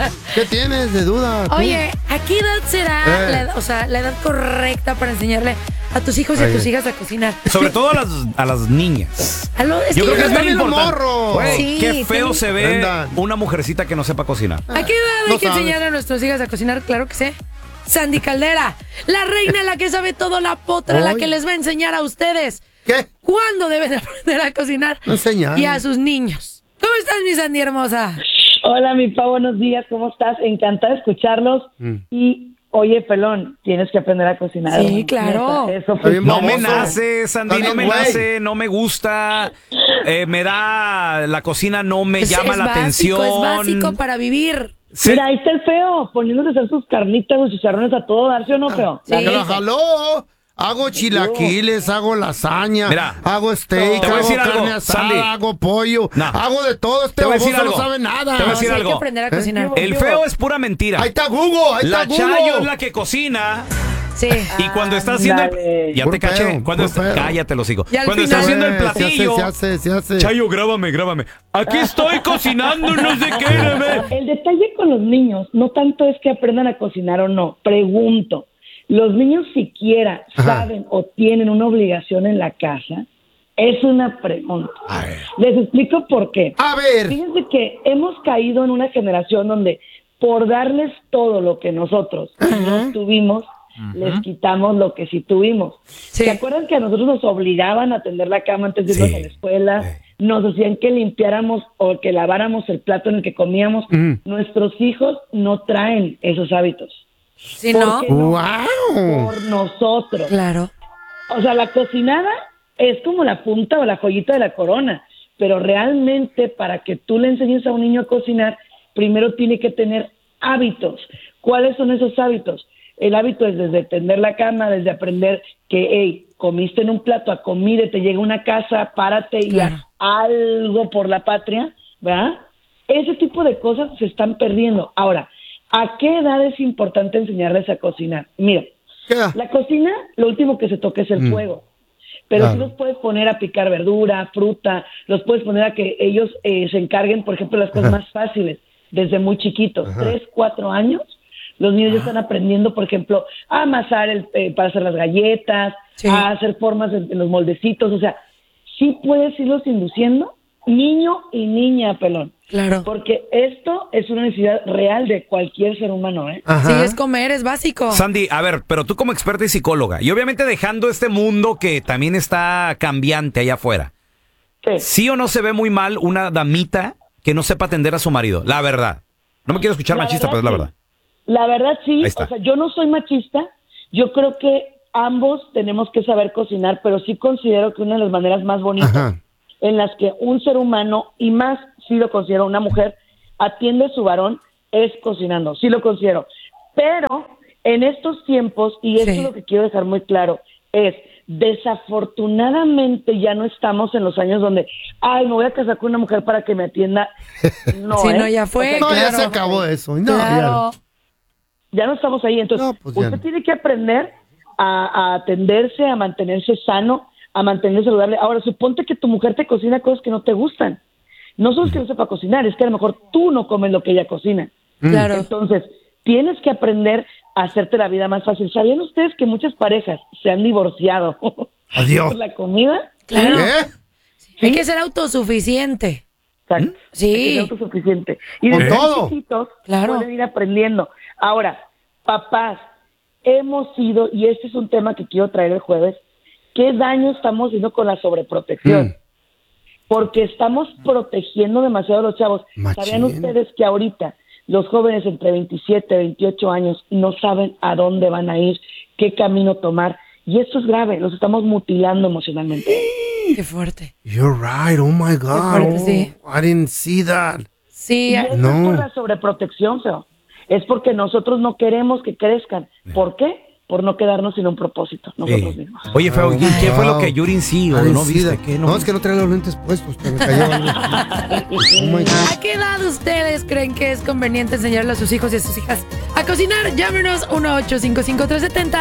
¿Qué tienes de duda? ¿Tú? Oye, ¿a qué edad será la edad correcta para enseñarle a tus hijos y a tus hijas a cocinar? Sobre todo a las niñas. Yo creo que es muy importante. Güey, sí, qué feo se ve una mujercita que no sepa cocinar. ¿A qué edad hay que enseñar a nuestras hijas a cocinar? Claro que sé. Sandy Caldera, la reina, la que sabe todo, la potra, la que les va a enseñar a ustedes. ¿Qué? ¿Cuándo deben aprender a cocinar? Enseñar. Y a sus niños. ¿Cómo estás, mi Sandy hermosa? Hola, mi Pa, buenos días, ¿cómo estás? Encantada de escucharlos. Y, oye, pelón, tienes que aprender a cocinar. Sí, claro. No me nace, Sandy, no me nace, no me gusta. La cocina no me llama la atención. Es básico para vivir. Sí. Mira, ahí está el feo, poniéndose a hacer sus carnitas, sus chicharrones a todo darse, ¿o no, feo? Sí. La jaló. Hago chilaquiles, hago lasaña, hago steak, hago carne asada, Sandy, hago pollo, hago de todo. Este baboso no sabe nada. Te voy a decir algo. Hay que aprender a cocinar. El feo es pura mentira. Ahí está Google, La Chayo es la que cocina. Sí. Y cuando está haciendo ya te caché. Cállate, los hijos. Cuando está haciendo el platillo. Se hace. Chayo, grábame. Aquí estoy cocinando, no sé qué. El detalle con los niños no tanto es que aprendan a cocinar o no. Pregunto. Los niños siquiera saben o tienen una obligación en la casa. Es una pregunta. Les explico por qué. A ver. Fíjense que hemos caído en una generación donde por darles todo lo que nosotros no tuvimos, les quitamos lo que sí tuvimos. Sí. ¿Se acuerdan que a nosotros nos obligaban a tender la cama antes de irnos a la escuela? Nos decían que limpiáramos o que laváramos el plato en el que comíamos. Nuestros hijos no traen esos hábitos. ¿Sí, no? ¡Wow! Por nosotros. Claro. O sea, la cocinada es como la punta o la joyita de la corona, pero realmente para que tú le enseñes a un niño a cocinar, primero tiene que tener hábitos. ¿Cuáles son esos hábitos? El hábito es desde tender la cama, desde aprender que, hey, comiste en un plato, a comida, te llega una casa, párate y haz algo por la patria, ¿verdad? Ese tipo de cosas se están perdiendo. Ahora, ¿a qué edad es importante enseñarles a cocinar? Mira, la cocina, lo último que se toca es el fuego. Pero sí los puedes poner a picar verdura, fruta, los puedes poner a que ellos se encarguen, por ejemplo, de las cosas más fáciles, desde muy chiquitos, 3, 4 años. Los niños ya están aprendiendo, por ejemplo, a amasar para hacer las galletas, a hacer formas en los moldecitos. O sea, sí puedes irlos induciendo, niño y niña, pelón. Claro. Porque esto es una necesidad real de cualquier ser humano, ¿eh? Sí, es comer, es básico. Sandy, a ver, pero tú como experta y psicóloga, y obviamente dejando este mundo que también está cambiante allá afuera, ¿sí o no se ve muy mal una damita que no sepa atender a su marido? La verdad. No me quiero escuchar machista, pero es la verdad. La verdad sí, o sea, yo no soy machista, yo creo que ambos tenemos que saber cocinar, pero sí considero que una de las maneras más bonitas en las que un ser humano, y más si lo considero una mujer, atiende a su varón, es cocinando, sí lo considero. Pero en estos tiempos, y esto es lo que quiero dejar muy claro, es desafortunadamente ya no estamos en los años donde, ay, me voy a casar con una mujer para que me atienda. No, no, ya fue. No, ya se acabó eso. No, ya no estamos ahí. Entonces, usted tiene que aprender a atenderse, a mantenerse sano, a mantenerse saludable. Ahora, suponte que tu mujer te cocina cosas que no te gustan. No solo es que no sepa cocinar, es que a lo mejor tú no comes lo que ella cocina. Claro. Entonces, tienes que aprender a hacerte la vida más fácil. ¿Sabían ustedes que muchas parejas se han divorciado Adiós. por la comida? Claro. ¿Qué? Hay que ser autosuficiente. Exacto. Sí. Hay que ser autosuficiente. Y ¿Con desde todo? chiquitos Claro. pueden ir aprendiendo. Ahora, papás, hemos sido, y este es un tema que quiero traer el jueves, ¿qué daño estamos haciendo con la sobreprotección? Porque estamos protegiendo demasiado a los chavos. ¿Sabían ustedes que ahorita los jóvenes entre 27 y 28 años no saben a dónde van a ir, qué camino tomar? Y esto es grave, los estamos mutilando emocionalmente. Qué fuerte. You're right, oh my God. Qué fuerte, sí. I didn't see that. Sí. No es por la sobreprotección, feo. Es porque nosotros no queremos que crezcan. ¿Por qué? Por no quedarnos sin un propósito nosotros mismos. Oye, feo, ¿y qué fue lo que Yurin sí o no viste? ¿Qué No, es que no trae los lentes puestos, que me cayó algo. Oh my God. ¿A qué edad ustedes creen que es conveniente enseñarle a sus hijos y a sus hijas a cocinar? Llámenos 1-855-370